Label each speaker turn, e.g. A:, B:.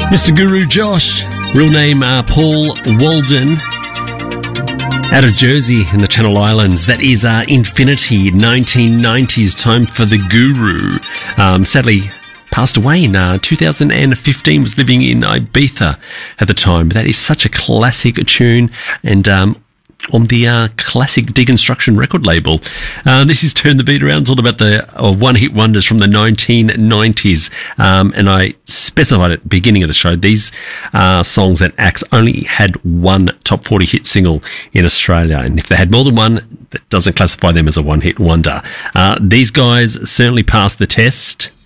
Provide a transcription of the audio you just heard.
A: Mr. Guru Josh, real name Paul Walden, out of Jersey in the Channel Islands. That is Infinity, 1990s, time for the Guru. Sadly passed away in 2015, was living in Ibiza at the time. But that is such a classic tune, and on the classic Deconstruction record label. This is Turn the Beat Around. It's all about the one-hit wonders from the 1990s. And I specified at the beginning of the show, these songs and acts only had one top 40 hit single in Australia. And if they had more than one, that doesn't classify them as a one-hit wonder. These guys certainly passed the test.